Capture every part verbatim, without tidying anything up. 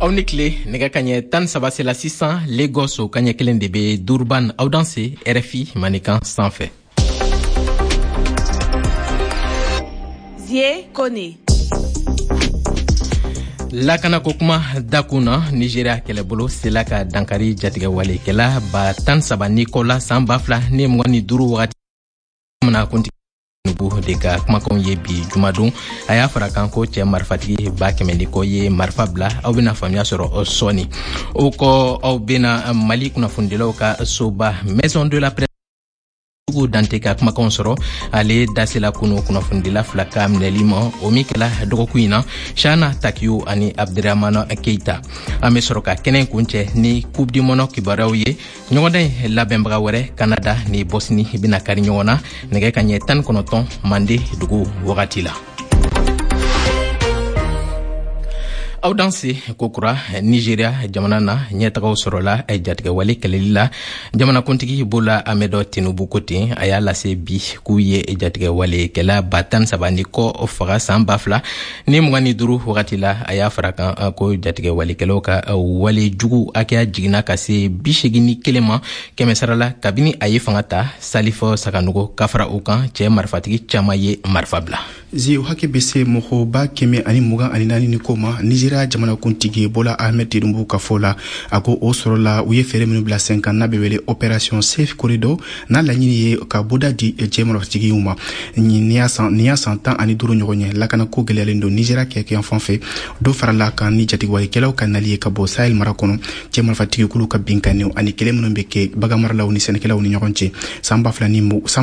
aw ni tile nɛgɛ ka ɲɛ tan saba sela sisan Lagos o kaɲɛ kelen de be Durban aw danse R F I manikan sanfɛ. Zie Kone. Lakana ko kuma dakun na Nigeria kɛlɛbolo sela ka dankari jatigɛ walekɛla ba tan saba ni kɔ la san ba fila ni mugan ni duuru wagati mina kuntigi nubu de ka kumakanw ye bi jumadon a y'a fara kan ko cɛ marifatigi ba kɛmɛ ni kɔ ye marifa bila aw bena faamuya sɔrɔ sɔɔni o kɔ aw bena Mali kunnafonidilaw ka soba Maison de la Presse Ugu Dante ka kumakanw sɔrɔ ale dasela kunu kunnafonidila fila ka minɛli ma o min kɛla dɔgɔkun in na Shana Takiyo ani Abdurahmane Keita an be sɔrɔ ka kɛnɛ kuncɛ ni Coupe du Monde kibaruyaw ye ɲɔgɔndan labɛnbaga wɛrɛ Canada ni Bosnie bena kari ɲɔgɔn na nɛgɛ ka ɲɛ tan ni kɔnɔntɔn Mande dugu wagati la. aw danse kokura Nigeria jamana na ɲɛtagaw sɔrɔla jatigɛ wale kɛlɛli la jamanakuntigi Bola Ahmed Tinubu ko ten a y'a lase bi k'u ye jatigɛ wale kɛla ba tan saba ni kɔ faga san ba fila ni mugan ni duuru wagati la a y'a fara kan ko jatigɛ walekɛlaw ka wale jugu hakɛya jiginna ka se bi segin ni kelen ma kɛmɛ sara la kabini a ye fanga ta Salifo Saganogo ka fara o kan cɛ marifatigi caman ye marifa bila. Zi o hakɛ be se mɔgɔ ba kɛmɛ ani mugan ani naani ni ko ma Nigeria jamanakuntigi Bola Ahmed Tinubu ka fɔ la a ko o sɔrɔla u ye fɛɛrɛ minnu bila sen kan n'a bɛ wele opération Safe Corridor n'a laɲini ye ka boda di cɛ marifatigiw ma ni y'a san tan ani duuru ɲɔgɔn ye lakanako gɛlɛyalen don Nigeria kɛkɛyan fan fɛ dɔ farala kan ni jatigɛwalekɛlaw ka nali ye ka bɔ Sahel mara kɔnɔ cɛ marifatigikulu ka binkanniw ani kɛlɛ minnu bɛ kɛ baganmaralaw ni sɛnɛkɛlaw ni ɲɔgɔn cɛ san ba fila ni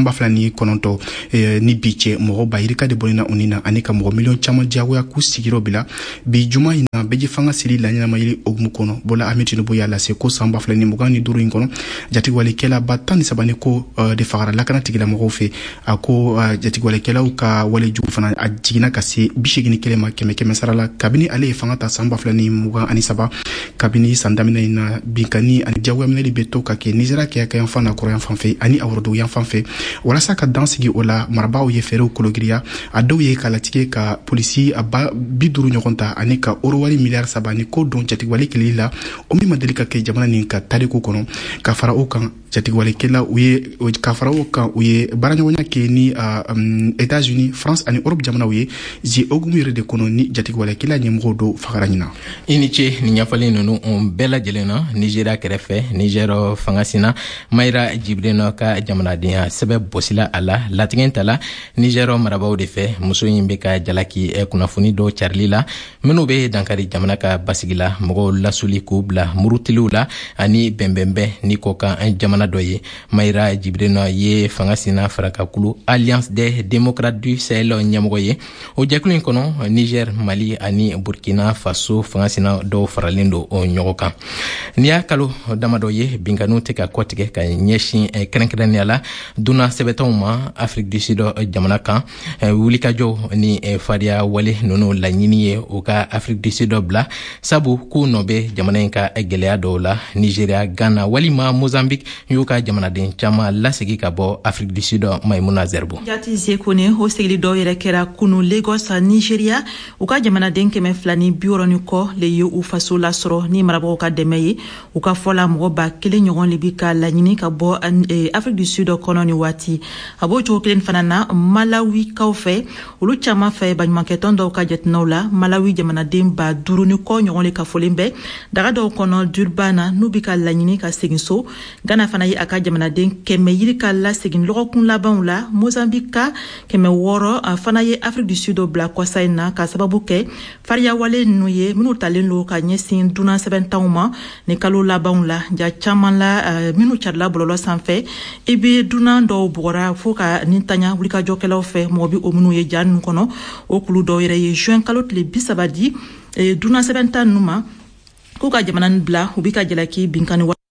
kɔnɔntɔn ni bi cɛ mɔgɔ ba yirika de bɔnina u ni na ani ka mɔgɔ miliyɔn caman diyagoya k'u sigiyɔrɔ bila bi juma in na bɛji fanga siri la ɲɛnama yiri ogumu kɔnɔ Bola Ahmed Tinubu y'a lase ko san ba fila ni mugan ni duuru in kɔnɔ jatigɛwalekɛla ba tan ni saba ni ko de fagara lakana tigilamɔgɔw fɛ a ko jatigɛwalekɛlaw ka wale jugu fana a jiginna ka se bi segin ni kelen ma kɛmɛ kɛmɛ sara la kabini ale ye fanga ta san ba fila ni mugan ani saba kabini san daminɛ in na binkani ani diyagoya minɛli bɛ to ka kɛ Nigeria kɛyakayan fan na kɔrɔyan fan fɛ ani aworodow yan fan fɛ walasa ka dan sigi o la marabaaw ye fɛɛrɛw kologiriya a dɔw ye ka latigɛ ka polisi a ba bi duuru ɲɔgɔn ta ani ka euro wari miliyari saba ni ko don jatigɛwale kɛlɛli la o min ma deli ka kɛ jamana nin ka tariku kɔnɔ ka fara o kan jatigɛwalekɛla u ye ka fara o kan u ye baaraɲɔgɔnya kɛ ni États-Unis France ani Europe jamanaw ye zi ogumu yɛrɛ de kɔnɔ ni jatigɛwalekɛla ɲɛmɔgɔw do fagara ɲina i ni ce ni ɲɛfɔli ninnu bɛɛ lajɛlen na Nigeria kɛrɛfɛ Niger fangasina Mayra Jibrina ka jamanadenya sɛbɛ bɔsila a la latigɛ ta la Niger marabaaw de fɛ muso in bɛ ka jalaki kunnafoni dɔw carili la minnu bɛ dankari jamana ka basigi la mɔgɔw lasuli k'u bila murutiliw la ani bɛnbɛnbɛn ni kɔ kan jamana dɔ ye Mayra Jibrina ye fangasina farakakulu Alliance des démocrates du Sahel ɲɛmɔgɔ ye o jɛkulu in kɔnɔ Niger Mali ani Burkina Faso fangasina dɔw faralen don o ɲɔgɔn kan ni y'a kalo damadɔ ye binkaniw tɛ ka kɔtigɛ ka ɲɛsin kɛrɛnkɛrɛnnenya la duna sɛbɛtɔw ma Afrique du Sud jamana kan wulikajɔw ni fariya wale ninnu laɲini ye o ka Afrique du Sud bila sabu k'u nɔ bɛ jamana in ka gɛlɛya dɔw la Nigeria Ghana walima Mozambique y'u ka jamanaden caman lasegi ka bɔ Afrique du Sud Maimuna Zerbo jati Zekone o segili dɔw yɛrɛ kɛra kunu Lagos Nigeria u ka jamanaden kɛmɛ fila ni bi wɔɔrɔ ni kɔ le ye u faso lasɔrɔ ni marabagaw ka dɛmɛ ye u ka fɔla mɔgɔ ba kelen ɲɔgɔn le bi ka laɲini ka bɔ Afrique du Sud kɔnɔ ni waati a b'o cogo kelen fana na Malawi kaw fɛ olu caman fɛ baɲumankɛtɔn dɔw ka jateminɛw la Malawi jamanaden ba duuru ni kɔ ɲɔgɔn le ka fɔlen bɛ daga dɔw kɔnɔ Durban na n'u bi ka laɲini ka segin so Ghana fana ye a ka jamanaden kɛmɛ yiri ka lasegin lɔgɔkun labanw la Mozambique ka kɛmɛ wɔɔrɔ a fana ye Afrique du Sud bila kɔsa in na ka sababu kɛ fariya wale ninnu ye minnu talen don ka ɲɛsin dunan sɛbɛntanw ma ni kalo labanw la ja caman la minnu carila bɔlɔlɔ sanfɛ i bɛ dunan dɔw bugɔra fo ka nin tanya wulikajɔkɛlaw fɛ mɔgɔ bi o minnu ye ja ninnu kɔnɔ o kulu dɔw yɛrɛ ye juin kalo tile bi saba di dunan sɛbɛntan ninnu ma k'u ka jamana nin bila u bi ka jalaki binkani wa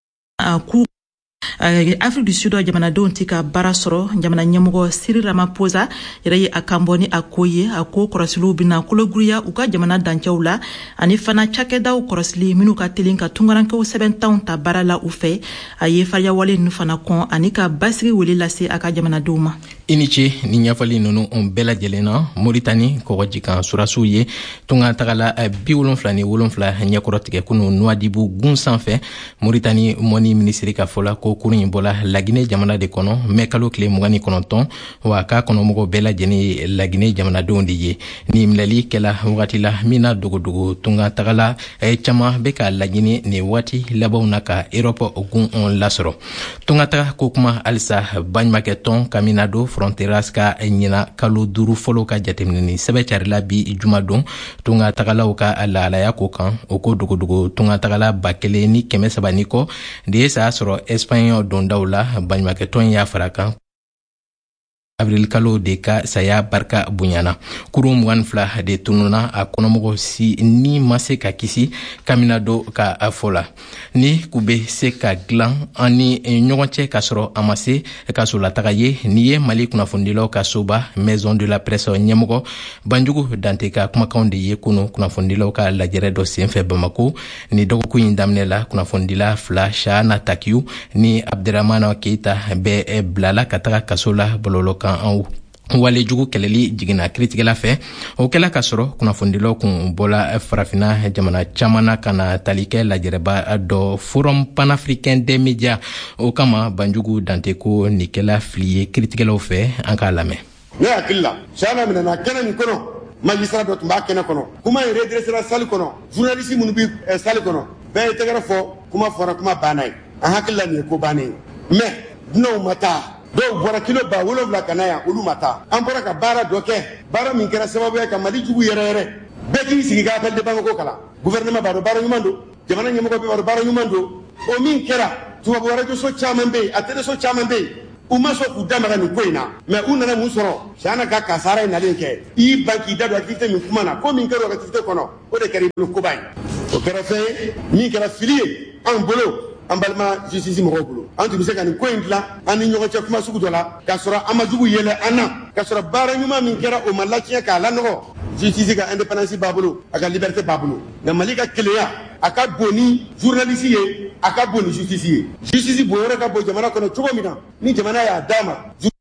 k'u Afrique du Sud jamanadenw tɛ ka baara sɔrɔ jamana ɲɛmɔgɔ Cyril Ramaphosa yɛrɛ ye a kan bɔ ni a ko ye a ko kɔrɔsiliw bɛna kologuriya u ka jamana dancɛw la ani fana cakɛdaw kɔrɔsili minnu ka teli ka tungarankew sɛbɛntanw ta baara la u fɛ a ye fariya wale ninnu fana kɔn ani ka basigi wele lase a ka jamanadenw ma I ni ce ni ɲɛfɔli nunu on bɛɛ lajɛlen na Moritani kɔgɔjikan surasiw ye tunga tagala bi wolonfila ni wolonfila ɲɛkɔrɔ tigɛ kunu Nuadibu gun sanfɛ. Moritani mɔni minisiri ka fɔla ko kurun in bɔla Laginɛ jamana de kɔnɔ mɛ kalo tile mugan ni kɔnɔntɔn wa k'a kɔnɔmɔgɔw bɛɛ lajɛlen ye Laginɛ jamanadenw de ye. Ni minɛli kɛla wagati la min na dogodogo tunga tagala caman bɛ ka laɲini ni waati labanw na ka Europe gun lasɔrɔ. Tunga taga ko kuma halisa baɲumakɛ tɔn Caminado Fronteras ka ɲina kalo duuru fɔlɔ ka jateminɛni sɛbɛ carila bi juma don tunga tagalaw ka lahalaya ko kan o ko dogodogo tunga tagala ba kelen ni kɛmɛ saba ni kɔ de ye saya sɔrɔ Espagne dondaw la baɲumakɛ tɔn y'a fara kan avril kalo de ka saya barika bonyana. Kurun mugan fila de tununa a kɔnɔmɔgɔ si ni ma se ka kisi Caminado ka fɔla ni k'u be se ka dilan ani ɲɔgɔn cɛ ka sɔrɔ a ma se ka solataga ye ni ye Mali kunnafonidilaw ka soba Maison de la Presse ɲɛmɔgɔ Banjugu Dante ka kumakanw de ye kunu kunnafonidilaw ka lajɛrɛ dɔ senfɛ Bamako ni dɔgɔkun in daminɛ la kunnafonidila fila Shana Takiyu ni Abderrahmane Keita bɛ bilala ka taga kaso la bɔlɔlɔ kan an wale jugu kɛlɛli jiginna kiritigɛla fɛ o kɛla ka sɔrɔ kunnafonidilaw kun bɔla farafina jamana caman na ka na tali kɛ lajɛrɛba dɔ Forum Panafricain des Médias o kama Banjugu Dante ko nin kɛla fili ye kiritigɛlaw fɛ an k'a lamɛn. Ne hakili la Shana minɛna kɛnɛ nin kɔnɔ magistrat dɔ tun b'a kɛnɛ kɔnɔ kuma in redressera salle kɔnɔ journaliste minnu bɛ salle kɔnɔ bɛɛ ye tɛgɛrɛ fɔ kuma fɔra kuma banna ye an hakili la nin ye ko bannen ye mais dunanw ma taa dɔw bɔra kilo ba wolonwula ka na yan olu ma taa an bɔra ka baara dɔ kɛ baara min kɛra sababu ye ka Mali jugu yɛrɛ yɛrɛ bɛɛ k'i sigi ka appel de Bamako kalan gouvernement b'a dɔn baara ɲuman don jamana ɲɛmɔgɔ bɛɛ b'a dɔn baara ɲuman don o min kɛra tubabu radio caman bɛ yen a téléso caman bɛ yen u ma sɔn k'u damaga nin ko in na mais u nana mun sɔrɔ Shana ka kasara ye nalen kɛ i ban k'i da don activité min kuma na ko min kɛra o activité kɔnɔ o de kɛra i bolo koba ye o kɛra fɛn ye min kɛra fili ye an bolo an balima justice mɔgɔw bolo an tun bɛ se ka nin ko in dilan an ni ɲɔgɔn cɛ kuma sugu dɔ la k'a sɔrɔ an ma jugu yɛlɛ an na k'a sɔrɔ baara ɲuman min kɛra o ma latiɲɛ k'a lanɔgɔ justice ka indépendance b'a bolo a ka liberté b'a bolo nka Mali ka kelenya a ka bon ni journaliste ye a ka bon ni justice ye justice bonyɔrɔ ka bon jamana kɔnɔ cogo min na ni jamana y'a d'a ma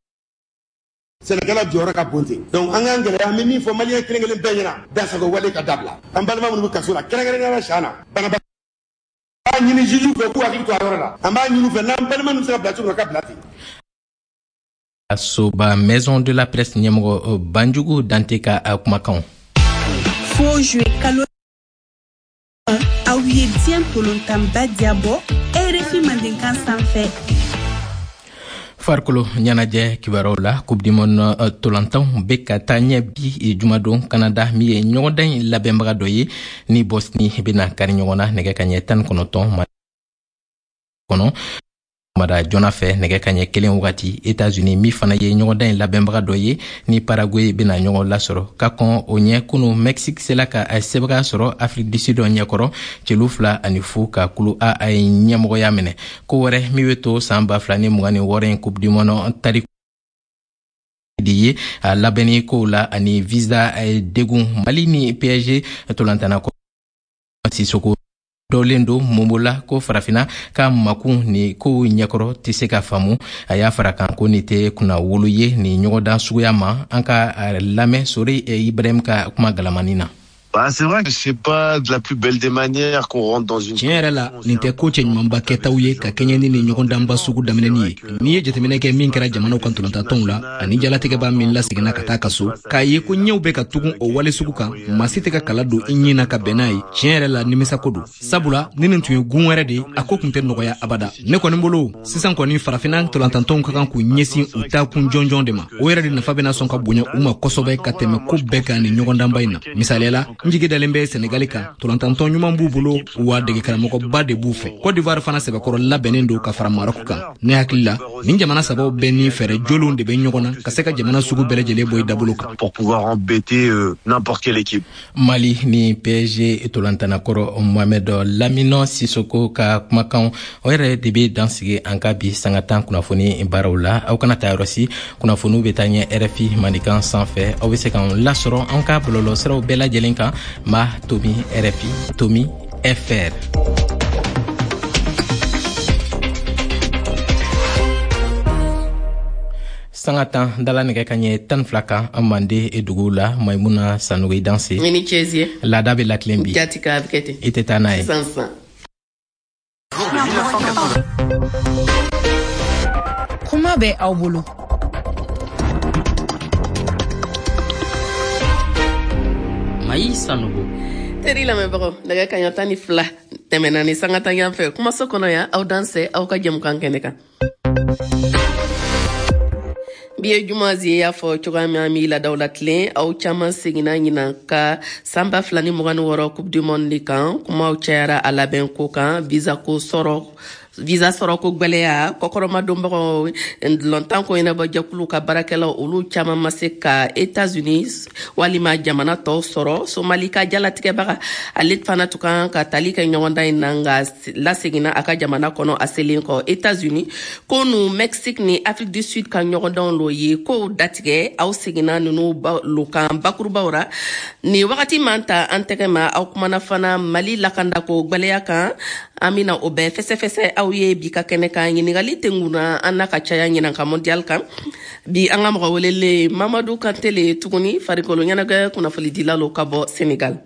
sɛnɛkɛla jɔyɔrɔ ka bon ten donc an k'an gɛlɛya an bɛ min fɔ maliyɛn kelen kelen bɛɛ ɲɛna dasago wale ka dabila an balima minnu bɛ kaso la kɛrɛnkɛrɛnnenya la Shana banabagatɔ an b'a ɲini juge fɛ k'u hakili to a yɔrɔ la an b'a ɲini u fɛ n'an balima ninnu bɛ se ka bila cogo min na ka bila ten. Soba Maison de la Presse ɲɛmɔgɔ Banjugu Dante ka kumakanw. Fo juin kalo aw ye diɲɛ tolontanba diabɔ R F I Mandenkan sanfɛ. Farikolo ɲɛnajɛ kibaruw la Coupe du Monde tolantanw bɛ ka taa ɲɛ bi jumadon Canada min ye ɲɔgɔndan in labɛnbaga dɔ ye ni Bosnie bɛna kari ɲɔgɔn na nɛgɛ kaɲɛ tan ni kɔnɔntɔn kɔnɔ mada jɔna fɛ nɛgɛ kaɲɛ kelen wagati États-Unis min fana ye ɲɔgɔndan in labɛnbaga dɔ ye ni Paraguay bɛna ɲɔgɔn lasɔrɔ ka kɔn o ɲɛ kunu Mexique sela ka sɛbɛga sɔrɔ Afrique du Sud ɲɛkɔrɔ celu fila ani fu ka kulu a a ye ɲɛmɔgɔya minɛ ko wɛrɛ min bɛ to san ba fila ni mugan ni wɔɔrɔ in Coupe du Monde tari de ye a labɛnni kow la ani visa degun Mali ni P S G tolantana ko Sisoko dɔlen do Momola ko farafina ka makun ni ko ɲɛkɔrɔ tɛ se ka faamu a y'a fara kan ko ni tɛ kunna wolo ye ni ɲɔgɔndan suguya ma an ka lamɛn Sori Ibrahim ka kuma galamani na. Bah, c'est vrai que c'est pas de la plus belle des manières qu'on rentre dans une... Tiɲɛ yɛrɛ la nin tɛ ko cɛ ɲumanba kɛtaw ye ka kɛɲɛ ni nin ɲɔgɔndanba sugu daminɛni ye n'i ye jateminɛ kɛ min kɛra jamanaw kan tolantatɔnw la ani jalatigɛba min laseginna ka taa kaso k'a ye ko ɲɛw bɛ ka tugun o wale sugu kan maa si tɛ ka kala don i ɲin na ka bɛn n'a ye tiɲɛ yɛrɛ la nimisa ko don sabula ni nin tun ye gun wɛrɛ de a ko tun tɛ nɔgɔya abada ne kɔni bolo sisan kɔni farafina tolantatɔnw ka kan k'u ɲɛsin u taa kun jɔnjɔn de ma o yɛrɛ de nafa bɛna sɔn ka bonya u ma kosɛbɛ ka tɛmɛ ko bɛɛ kan ni ɲɔgɔndanba in na misaliyala n jigi dalen bɛ Sénégali kan tolantantɔn ɲuman b'u bolo wa dege karamɔgɔba de b'u fɛ Côte d'Ivoire fana sɛbɛkɔrɔ labɛnnen don ka fara Maroc kan ne hakili la nin jamana sabaw bɛɛ ni fɛɛrɛ jolenw de bɛ ɲɔgɔn na ka se ka jamana sugu bɛɛ lajɛlen bɔ i dabolo kan pour pouvoir embêter euh, n'importe quelle équipe. Mali ni P S G tolantanakɔrɔ Mohamed Lamine Sissoko ka kumakan o yɛrɛ de bɛ dansigi an ka bi sanga tan kunnafoni baaraw la aw kana taa yɔrɔ si kunnafoniw bɛ taa ɲɛ R F I Mandenkan sanfɛ aw bɛ se k'an lasɔrɔ an ka bɔlɔlɔsiraw bɛɛ lajɛlen kan ma Tomi R F I Tomi F R. sangatan dala nege kanye tan flaka amande edugula maimuna sanugi danse ni chezie la dabe la klembi jatika avkete itetanae sansa kuma be aw bolo mai sanugo teri la mebro daga kanyata ni fla temena ni sangata yanfe kuma sokono ya aw danse aw ka jem kan keneka biye jumazi ya fo chogami ami la dawlatle aw chama sigina nyina ka samba flani mogani woro coupe du monde kan kuma aw chera ala ben ko kan visa ko soro visa soro ko gbeleya kokoroma dombo longtemps ko ina ba jakulu ka barakela ulu chama maseka États-Unis walima jamana to soro Somali ka jalatike baga alit fana tukan ka talika nyonda inanga la segina aka jamana kono aselin ko États-Unis ko nu Mexique ni Afrique du Sud ka nyonda lo yi ko datige aw segina nunu ba lukan bakurba ora ni wakati manta antekema aw kumana fana Mali lakanda ko gbeleya kan amina obe fese fese awye bi ka kene ka nyinigali tenguna anaka chaya nyina ka mondial kan bi anga mo wolele Mamadou Kantele tuguni farikolo nyana ga kuna fali dilalo kabo Senegal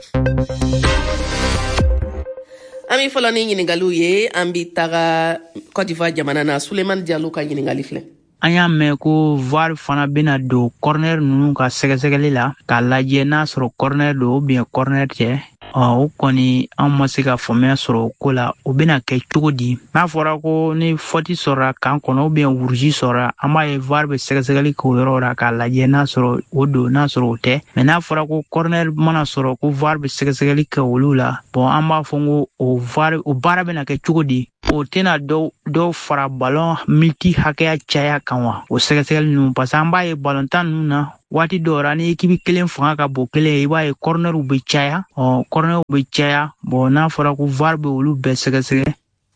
ami folani nyinigalu ye ambi taga Côte d'Ivoire jamana na Souleymane Diallo ka nyinigali fle an y'a mɛn ko V A R fana bɛna don corner ninnu ka sɛgɛsɛgɛli la k'a lajɛ n'a sɔrɔ corner don ou bien corner tɛ o kɔni an ma se ka faamuya sɔrɔ o ko la o bɛna kɛ cogo di n'a fɔra ko ni faute sɔrɔla kan kɔnɔ ou bien rouge sɔrɔla an b'a ye V A R bɛ sɛgɛsɛgɛli kɛ o yɔrɔ la k'a lajɛ n'a sɔrɔ o don n'a sɔrɔ o tɛ mais n'a fɔra ko corner mana sɔrɔ ko V A R bɛ sɛgɛsɛgɛli kɛ olu la bon an b'a fɔ ko o V A R o baara bɛna kɛ cogo di o tɛna dɔw dɔw fara ballon militi hakɛya caya kan wa o sɛgɛsɛgɛli ninnu parce que an b'a ye ballon tan ninnu na waati dɔw la ni équipe kelen fanga ka bon kelen i b'a ye cornerw bɛ caya ɔ cornerw bɛ caya bon n'a fɔra ko V A R bɛ olu bɛɛ sɛgɛsɛgɛ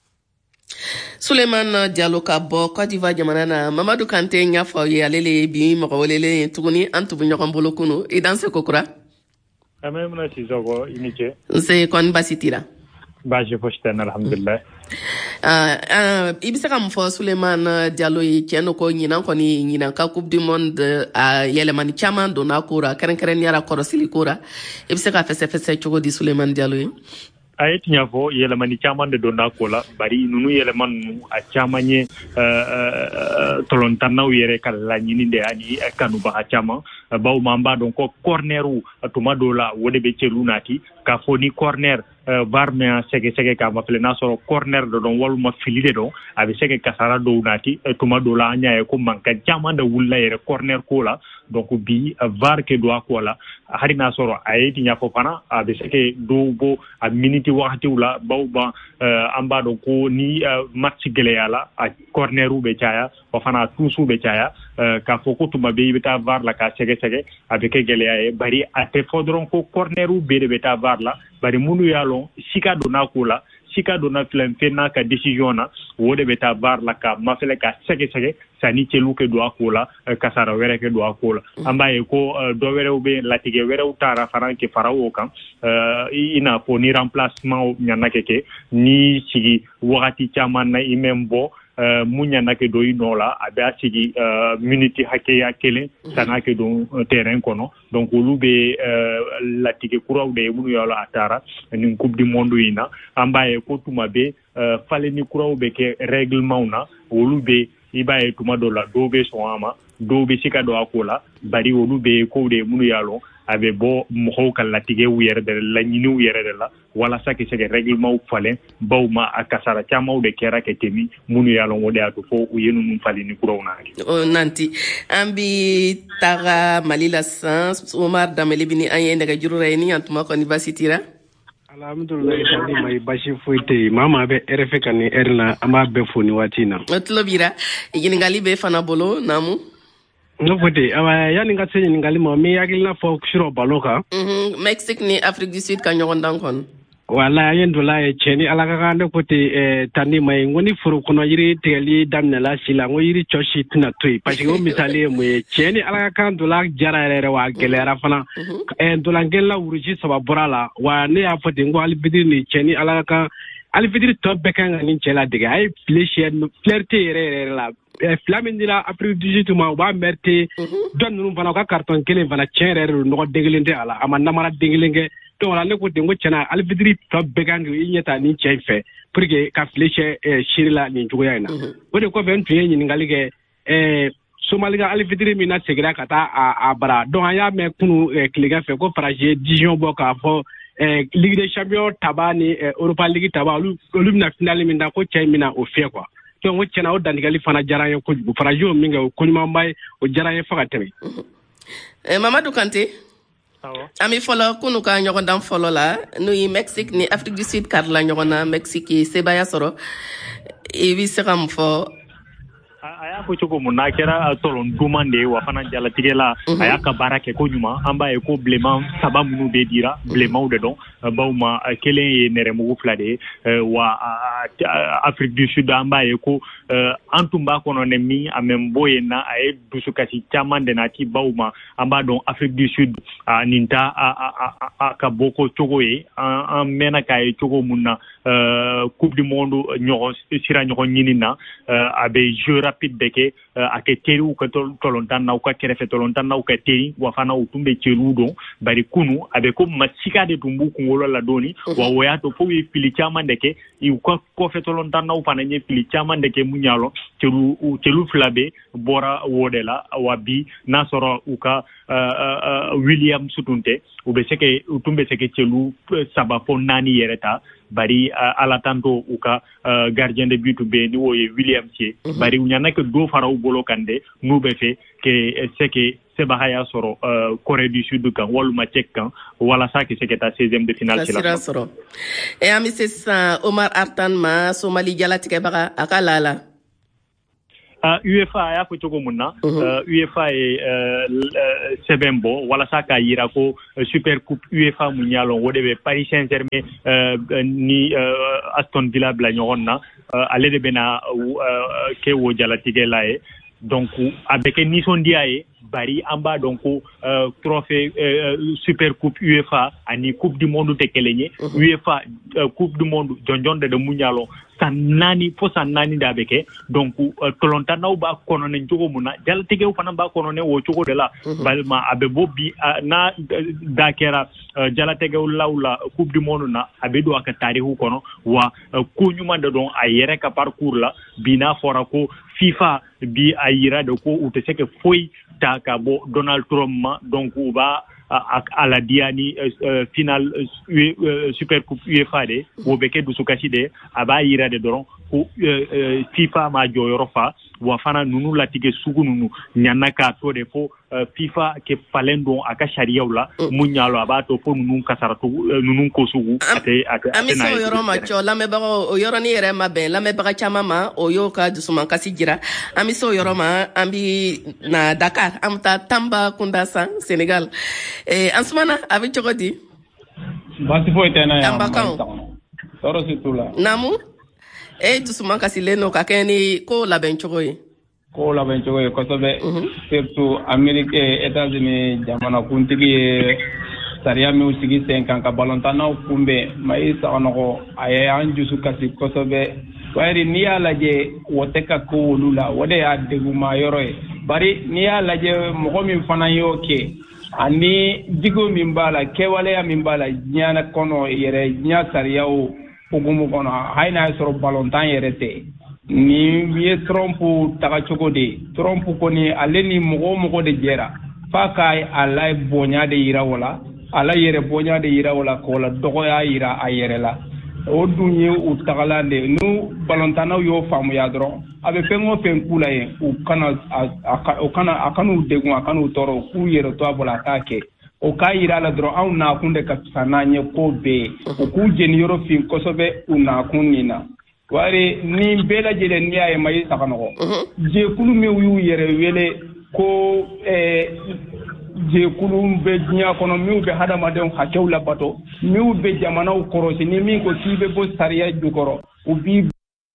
Souleymane Diallo ka bɔ Côte d'Ivoire jamana na Mamadou Kante ɲa fɔ ye ale le bi mɔgɔ welelen tuguni an tubu ɲɔgɔn bolo kunu i danse kokura amemna sizogo inike nse kon basitira baje fosten alhamdulillah ah ah ibisa kam fo Souleymane Diallo yi tieno ko nyina ko ni nyina ka coupe du monde a yelemani chama do na kura keren keren yara korosili kura ibisa ka fese fese chogo di Souleymane Diallo yi ayet nyafo yelemani chama de do na kola bari nunu yeleman a chama nye tolontana yere kala nyini de ani kanu ba chama baw mamba donc corneru tuma do la wode be celunati ka foni corner varme sege sege ka mafle na soro corner do don waluma filide do abi sege kasara do nati tuma do la nya e ko manka jama da wulla yere corner ko la donc bi var ke do akola hari na soro ayeti nya ko pana abi sege do bo a minute wakati wala bawba amba do ko ni match gele yala a corneru be chaya o fana tusu be chaya ka foko tuma be beta var la ka sege sege abi ke gele ay bari ate fodron ko corneru be de beta var la bari munu yalo sika do na ko la sika do na flen fena ka decision na wode beta var la ka mafele ka sege sege sani chelu ke do akola kasara were ke do akola amba e ko do were ube latige were utara faran ke farawo kan ina po ni remplacement nyana keke ni sigi wakati chama na imembo Uh, munya nake do inola abe asigi uh, minute hake ya kele sana ke do uh, terrain kono donc ulube uh, latige kuraw de munu yala atara ni coupe du monde ina ambaye ko tuma be uh, fale ni kuraw be ke règlement na ulube ibaye tuma do la do be so ama do be sika do akola bari ulube ko de munu yalo abe bo mo kal latige wiyere de la nyini wiyere de la wala saki sege règlement fale bawma akasara chama de kera ke temi munu yalo ngode atu fo uyenu mum fali ni kurona o nanti ambi taga malila sans Omar Dameli bini anye daga jurure ni antuma ko university ra alhamdulillah tadi mai bashi foite mama be R F kan ni erna ama be foni watina otlobira yini ngali be fana bolo namu no fote awa yani ngatse ni ngali mo mi yagilna fo shiro baloka mhm Mexique ni Afrique du Sud kan nyon dankon wala yendo la e cheni alaka kande kote eh, tani mai ngoni furu kuno yiri teli damna la sila ngo yiri choshi tuna tui parce que misali mo cheni alaka kan dola jara rere wa gelera fana eh dola ngela uruji saba borala wa ne afote ngo albidi ni cheni alaka alfitiri to bekan ni cela de ay fléché no flirté yere la flamindila Afrique du Sud ma ba merte don nu fana ka carton kelen fana chere no degelende ala amana mara degelenge to wala ne ko de ngo cena alfitiri to bekan yi nyeta ni chefe pour que ka fléché shirila ni njugoya na o de ko ben tuye ni ngalige eh Somaliga alfitiri mina segira kata a bara donc aya me kunu kliga fe ko fraje dijon boka fo eh Ligue des Champions tabani Europa League tabalu olumna finale minda ko chay mina o fe quoi to ngo cena o dandigali fana jarayo ko fraje o minga ko nyuma mbay o jarayo faka tebe eh Mamadou Kanté ami folo kunu ka nyogo dam folo la nuyi Mexique ni Afrique du Sud kar la nyogo na Mexique sebaya soro e wi sekam fo aya ko choko munna kera tolon dumande wa fana jala tigela aya ka barake ko nyuma amba e ko bleman sababu nu be dira bleman de don bawma kelen e neremu flade wa Afrique du Sud amba e ko antumba kono ne mi amem boyena ay dusukasi chamande na ti bawma amba don Afrique du Sud ninta ka boko chogo e en mena kay chogo munna coupe du monde ñoro sira ñoro ñinina abe jeu rapide beke ake teru ko tolontan na ko kerefe tolontan na ko teri wa fana utumbe cherudo bari kunu abe ko matsika de tumbu kungolo la doni wa woya to fo wi pili chama ndeke i ko ko fe tolontan na fana nye pili chama ndeke munyalo cheru cheru flabe bora wodela wa bi nasoro uka William Sutunte ube seke utumbe seke chelu saba fo nani yereta bari ala tanto uka gardien de but be ni woye William Cie bari unyana ke do fara u bolo kande nu be fe ke seke sebahaya soro Corée du Sud kan waluma Tchèque kan wala sa ke seke ta seizième de finale sila soro e ami c'est Omar Artan ma Somali jalati ke baka akalala Uh, U F A ya ko chogo munna uh, U F A e uh, sebembo wala saka yira ko uh, Super Coupe U F A munyalo wodebe Paris Saint-Germain uh, ni uh, Aston Villa bla nyonna uh, ale de bena uh, ke wo jala tigelae donc avec ni sondiae bari amba donc uh, trophée uh, Super Coupe U F A ani Coupe du Monde te kelenye uh -huh. U F A uh, Coupe du Monde jonjonde de munyalo sanani fo sanani da beke donc uh, tolonta na ba kono ne jogo muna jal tege fana ba kono ne wo jogo de la uh -huh. balma abe bobi uh, na da kera uh, jala tege lawla Coupe du Monde na abe do aka tarihu kono wa uh, ko nyuma de don ayere ka parcours la bina fora ko FIFA bi ayira de ko uteseke foi ta ka bo Donald Trump ma donc uba à la diani uh, final uh, uh, Super Coupe U F A de wo beke du sukasi de aba yira de doron ko uh, uh, FIFA ma joyoro fa wa fana nunu latige sugu nunu nyanaka to de fo uh, FIFA ke falendo aka sharia wala mm. munyalo aba to fo nunu kasaratu uh, nunu ko sugu ate ate ami so yoro ma cho la me bago o yoro ni ere ma ben la me baga chama ma o yo ka dusuma kasi jira ami so yoro ma ambi na Dakar amta Tamba Kunda Senegal eh ansmana abi chogodi basi fo etena ya Tamba kan toro situla namu eh dusuma kasi leno ka keni ko la ben chogoy ko la ben chogoy ko sobe surtout Amerique États-Unis jamana kuntigi saria mi usigi senkan ka balontana kumbe mai sa onoko aye anjusu kasi ko sobe wari ni ala je woteka ko wulula wode ya deguma yoroy bari ni ala je mo min fana yoke ani digo min bala kewale ya min bala nyana kono yere nya sariyawo ugumu kono hayna soro balontan yere te ni ye trompu taga chogode trompu koni aleni mogo mogo de jera fakai alai bonya de ira wala ala yere bonya de ira wala ko la dogo ya ira ayere la o dunye u tagalande nu balontana yo famu ya dro abe pengo penkula ye u kana o kana akanu degun akanu toro ku yere to abola take o ka ira la dro au na kunde ka sananye ko be o ku jeni yoro fin kosobe una kunina wari ni bela jele ni ay mai sakano je kulu me wu yere wele ko eh je kulu be nya kono mi be hada madon hakewla bato mi be jamana u korosi ni mi ko sibe bo sariya jukoro ubi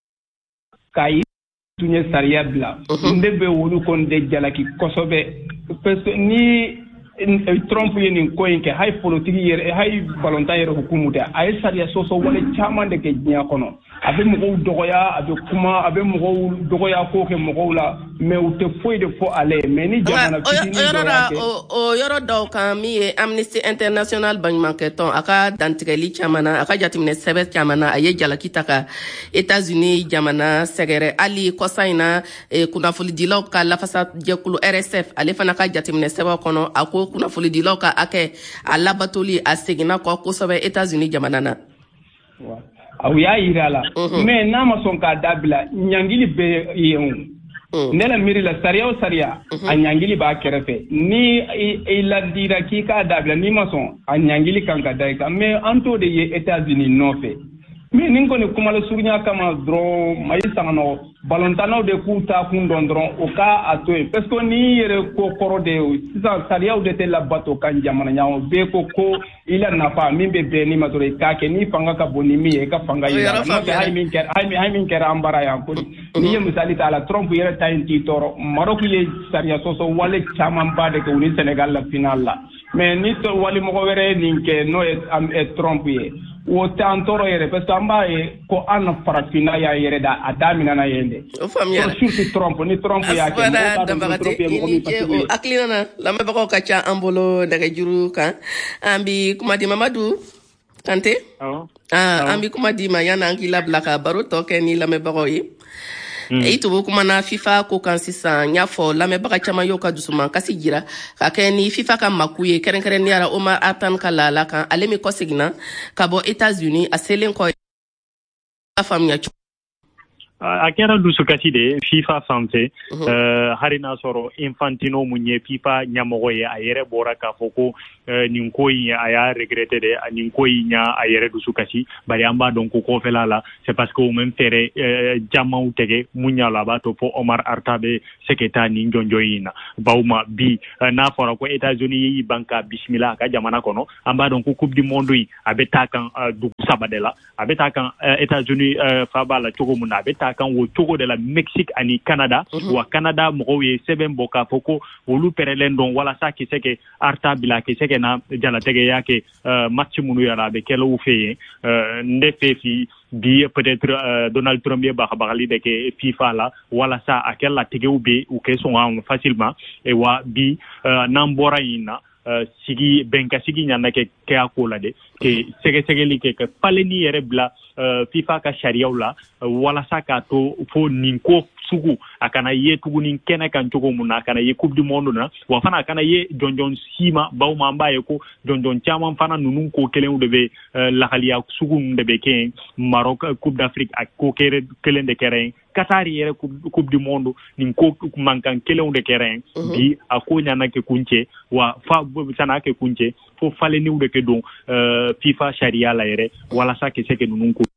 kai tunye sariya bla ndebe wulu kon de jalaki kosobe parce ni Trump ye nin ko in ke hay politique yere hay balonta yere hukumuta ay sariya soso wala chaman de ke nya kono abe mo dogoya abe kuma abe mo dogoya ko ke mo la mais ou te foi de fo aller mais ni jamana fitini o o yoro do kan mi Amnesty International bangman ke ton aka dantigeli chamana aka jatimne sebe chamana aye jalaki taka États-Unis jamana segere ali kosaina kunafuli dilo ka la fasa jekulu R S F ale fana ka jatimne sebe kono ako kunafuli dilo ka ake ala batoli a segina ko ko sebe États-Unis jamana na wa aw ya irala mais na ma son ka dabila nyangili be yen nela miri la sariya o sariya a nyangili ba kerefe ni ila dira ki ka dabila ni ma son a nyangili kan ka dai ka mais anto de ye États-Unis no fe mais ningo ne kuma la surnya kama dro mai sangano balontano de kuta kundon dron o ka atoy parce que ni yere ko koro de sa sariya o de te la bato kan jamana nyawo be ko ko ila na fa min be be ni matore ka ke ni fanga ka boni mi e ka fanga ila no ke hay min ker hay mi hay min ker ambara ya ko ni ye misali ta Trump yere tayin ti toro Maroc ye sariya so so wale chaman ba de ko ni Senegal la final la mais ni to wali mo were ni ke no e Trump ye o tantoro yere parce que amba e ko an farafina ya yere da adamina na yende o famia surtout Trump ni Trump ya ke o aklina na la me bako kacha ambolo daga juru kan ambi kuma di Mamadou Kanté ah ambi kuma di ma yana angila blaka baro to ke ni la me bako yi e to kuma na FIFA ko kan sisan nya fo la me baka chama yo ka dusuma kasi jira ka ke ni FIFA ka makuye keren keren ni ara Omar Atan kala la kan alemi ko signa ka bo États-Unis a selen ko famia a kera dusu kasi de FIFA santé euh harina soro Infantino munye FIFA nyamogo ye ayere bora ka foko nin koyi aya regretter de nin koyi nya ayere dusu kasi bari amba donc ko fela la c'est parce que au même fere jamau tege munya la ba to po Omar Artabe seketa ni njonjoyina bauma bi na fora ko États-Unis yi banka bismillah ka jamana kono amba donc coupe du monde yi abeta kan du sabadela abeta kan États-Unis fa bala togo mun abeta kan wo togo de la Mexique ani Canada wa Canada mo ye seben boka foko wolu perelen don wala sa ki seke arta bila ki seke na jala tege yake match munu yara be kelo fe ndefe fi bi peut-être Donald Trump ye ba khabali de ke FIFA la wala sa akella tege ube ou ke son facilement et wa bi nambora ina sigi benka sigi nyana ke ke akola de ke sege sege li ke paleni yere bla FIFA ka sharia la wala saka to fo ninko sugu akana ye tugu nin kene kan jogo mun akana ye coupe du monde na wa fana akana ye jonjon sima baw ma mbaye ko jonjon chama fana nunun ko kelen de be la khaliya sugu de be ken Maroc coupe d'Afrique ak ko kere kelen de keren Qatar yere coupe du monde nin ko mankan kelen de keren bi akonya na ke kunche wa fa sana ke kunche fo fale ni de ke don FIFA sharia la yere wala sa ke seke nunun ko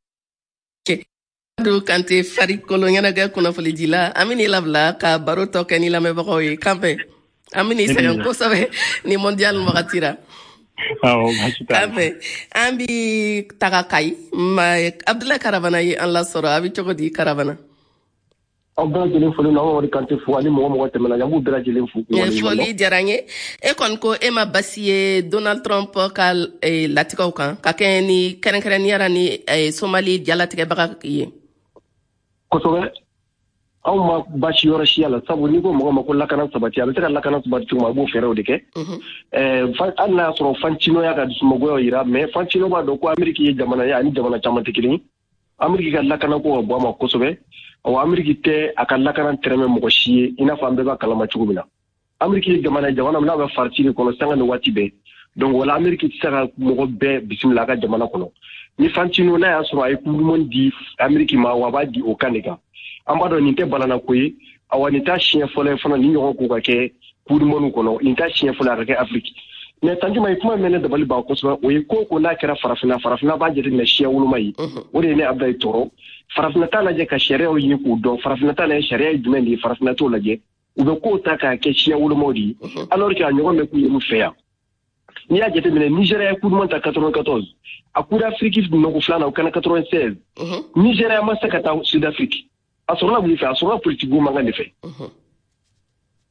do Kanté Farid Kolo nyana ga kuna foli dila amini labla ka baro to ke ni la me bako yi kampe amini sayan ko sabe ni mondial makatira aw machita kampe ambi takakai ma Abdoulaye Caravana yi an la soro abi chogodi Caravana aw bɛɛ lajɛlen foli na aw wari Kanté fo ani mɔgɔ mɔgɔ tɛmɛna yan b'u bɛɛ lajɛlen fo foli diyara n ye e kɔni ko e ma basi ye Donald Trump ka latigɛw kan ka kɛ ni kɛrɛnkɛrɛnniyara ni Somali jalatigɛbaga ye kosɛbɛ anw ma basi yɔrɔ siya la sabu n'i ko mɔgɔ ma ko lakana sabati a bɛ se ka lakana sabati cogo min a b'o fɛɛrɛw de kɛ hali n'a y'a sɔrɔ Fantino y'a ka dusumɔgɔyaw yira mais Fantino b'a dɔn ko Ameriki ye jamana ye ani jamana caman tɛ kelen ye Ameriki ka lakana ko ka bɔ a ma kosɛbɛ wa Ameriki tɛ a ka lakana tɛrɛmɛ mɔgɔ si ye i n'a fɔ an bɛɛ b'a kalama cogo min na Ameriki ye jamana ye jamana min n'a bɛ farati de kɔnɔ sanga ni waati bɛɛ donc wala Ameriki tɛ se ka mɔgɔ bɛɛ bisimila a ka jamana kɔnɔ ni Fantino n'a y'a sɔrɔ a ye coupe du monde di Ameriki ma wa a b'a di o kan de kan an b'a dɔn nin tɛ balana ko ye awa nin t'a siɲɛ fɔlɔ ye fana ni ɲɔgɔn ko ka kɛ coupe du monde kɔnɔ nin t'a siɲɛ fɔlɔ a ka kɛ Afriki mais Tanjuma ye kuma mɛn ne dabali b'a kosɛbɛ o ye ko ko n'a kɛra farafinna farafinna b'a jateminɛ siɲɛ woloma ye o de ye ne Abdoulaye tɔɔrɔ farafinna t'a lajɛ ka sariyaw ɲini k'u dɔn farafinna t'a lajɛ sariya ye jumɛn de ye farafinna t'o lajɛ u bɛ kow ta k'a kɛ siɲɛ wolomaw de ye alors que a ɲɔgɔn bɛ k'u ye u fɛ yan n'i y'a jateminɛ Nigéria ye coupe du monde ta quatre-vingt-quatorze a coupe d'Afrique nɔgɔ filanan o kɛra quatre-vingt-seize Nigéria ma se ka taa Sud-Afrique a sɔrɔla mun fɛ a sɔrɔla politique mankan de fɛ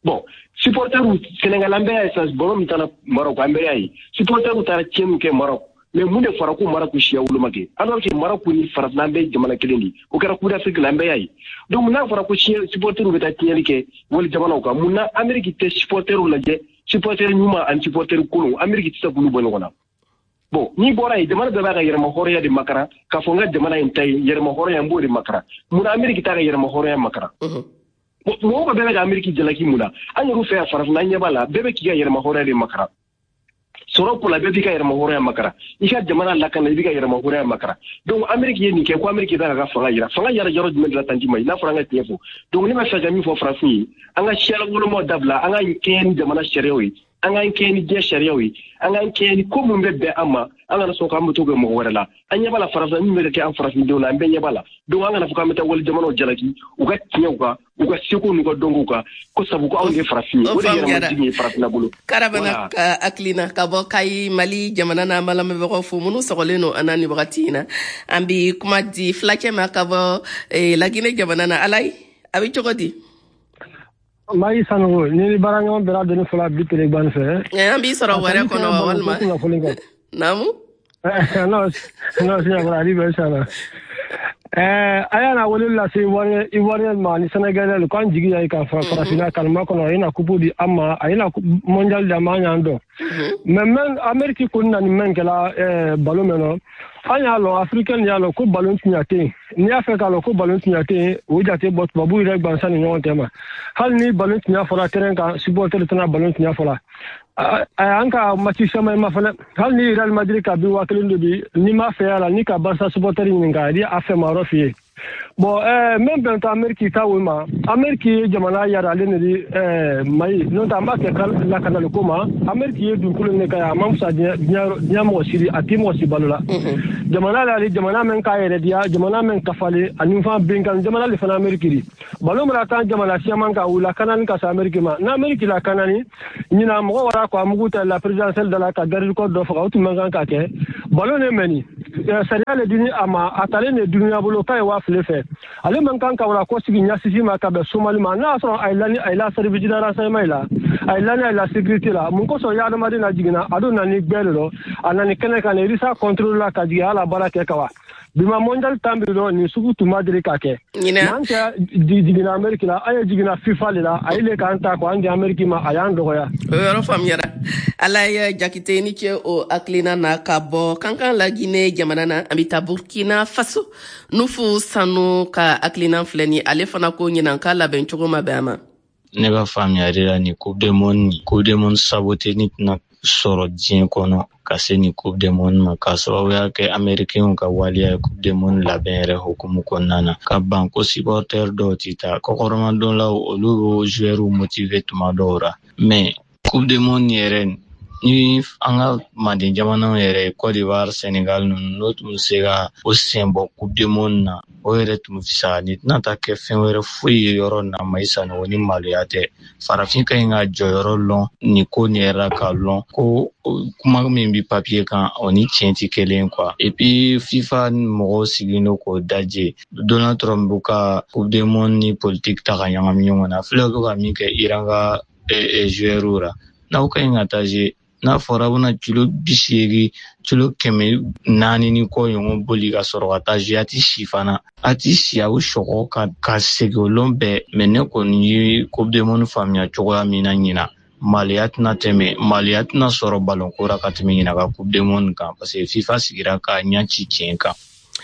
bon supporter u Sénégal ambe ay sa bolo mi tala Maroc ambe ay supporter u tara tienu ke Maroc mais mun de fara ko Maroc shiya wulu make alors que Maroc ni fara lambe jamana kelindi o kera ku d'Afrique lambe ay donc na fara ko shiya supporter u beta tienu ke wol jamana ko mun na Amerique te supporter u laje supporter ñuma an supporter ko Amerique ti sa bulu bon wona bon ni bora yi jamana da ga yerma horoya de makara ka fo nga jamana intay yerma horoya mbo de makara mun Amerique ta ga yerma horoya makara mo ko bebe ga Amerique jalaki mula an yu fe fara na nyabala bebe ki ga yerma horoya de makara soro pour la bébé ka yerma horoya makara ika jamana la kan bébé ka yerma horoya makara donc Amerique yeni ke ko Amerique da ga fanga yira fanga yara jaro dum la tanti mai na fanga tiefo donc ni ma sa jami fo France anga shela ngolo mo dabla anga ken jamana sherewi anga ken je sherewi anga ken ko mum bebe amma anga so ko amto go mo wala anya bala France ni me ke en France do la be bala donc anga na fuka meta wol jamano jalaki u ga tiewka u ga siko ni ko dongu ka ko sabu ko awde France o de yerma dini France na bulu karabana ka aklina ka bo kai Mali jamana na mala me ko fu munu sogoleno anani bagatina ambi kuma di flake ma ka bo e la Guinée jamana na alay abi chogodi mai sanu ni baranga bera de fula bitele ban fe e ambi soro ware ko no walma namu no no siya ko ali be sala eh ayana wolilla si wari ivoirien ma ni sénégalais ko anjigi ay ka fra fra fina kalma ko no ina kupu di amma ayina mondial da ma nyando mais men Amerique ko nani men kala eh ballon meno anya lo africain ya lo ko ballon tinyate ni africa lo ko ballon tinyate o jate bot babu ire gban san ni on tema hal ni ballon tinya fora terrain ka supporter tana ballon tinya fora anka match sama ma fala hal ni Real Madrid ka bi wakilin bi ni ma fe ala ni ka Barca supporter ni nga di afa marofi bon euh même dans Amérique ta wema Amérique jamana yara le ni euh mai non ta ma ke la kanal koma Amérique du kulo ne ka mam sa dia dia mo siri atimo si balola jamana la jamana men ka yere dia jamana men ka fale ani fa bengan jamana le fa Amérique di balo mara tan jamana si man ka wula kanal ka sa Amérique ma na Amérique la kanani ni na mo wara ko amuguta la présidentielle de la ka garir ko do fa ko man ka ke balo ne meni sariya le dini ama atale ne dunya bolo kai wa flefe ale man kan ka wala ko sigi nyasi ma ka be somali ma na so ay lani ay la service dara sa mai la ay lani ay la sécurité la mun ko so ya da madina jigina ado na ni gbelo anani kene kan risa contrôle la ka jigi ala barake kawa bima mondial tambiro ni sugu tuma dire ka ke nan ka jigina America la ay jigina FIFA la ay le kan ta ko andi America ma ayan do ya ro fam yara ala ya jakite ni che o aklina na kabo kankan la Guinée jamana na ambita Burkina Faso nufu sanu ka aklina fleni ale fana ko nyina ka la ben chogoma bama ne ba fam yara ni coupe du monde coupe du monde saboté ni na soro dien kono kase ni coupe du monde ma ka sababu yake Americain ka walia coupe du monde la benre hukumu konana ka banko supporter do tita kokoroma don la olu joueur motivé tuma dora mais coupe du monde yeren ni anga mandi jamana yere Côte d'Ivoire Sénégal no tum sega o sembo coupe du monde na o yere tum fisa ni nata ke fen were fuyi yoro na maisa no ni maliate farafin ka inga joyoro lon ni ko ni era ka lon ko kuma min bi papier kan oni tienti kelen quoi et puis FIFA mo sigino ko daje Donald Trump buka coupe du monde ni politique ta kanyanga minyona flego ka mi ke iranga e joueura na ko inga taje na fora bona kilo bisiri kilo keme nani ni ko yongo boli ga soro ata jiati shifana ati sia u shoko ka ka segolombe mene ko ni coupe du monde famia choko ya mina nyina maliat na teme maliat na soro balon ko ra ka teme nyina ka coupe du monde ka parce que FIFA sigira ka nyachi chenka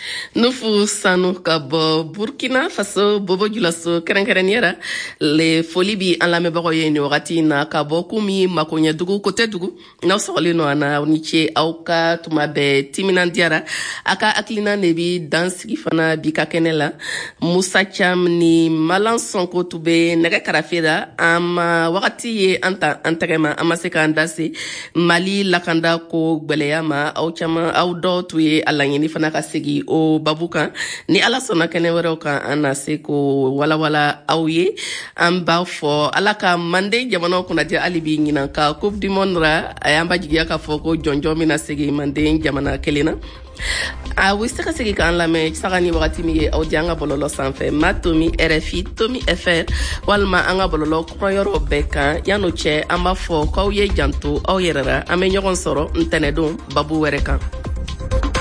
nufu sanu ka bo Burkina Faso bobo julaso kerenkereniera le folibi an la mebako ye ni wakati na ka bo kumi makonya dugu kote dugu na sokole no ana niche auka tumabe timinandiara aka aklina nebi dansigi fana bika kenela Musa Cham ni Malan Sonko tube nege karafeda ama wakati ye anta antegema ama seka andase Mali lakanda ko gbeleyama au chama au do tuye alanyini fana ka segi o babuka ni ala sona kene wero ka anase ko wala wala awye amba fo alaka mande jamano kuna dia alibi ngina ka coupe du monde ra ayamba jigia ka foko jonjo mina segi mande jamana kelena a wi se ka segi kan lamɛ saga ni wagati min ye aw di an ka bɔlɔlɔ sanfɛ ma tomi R F I tomi F R walima an ka bɔlɔlɔ kɔrɔyɔrɔ bɛɛ kan yan'o cɛ an b'a fɔ k'aw ye janto aw yɛrɛ la an bɛ ɲɔgɔn sɔrɔ ntɛnɛdon babu wɛrɛ kan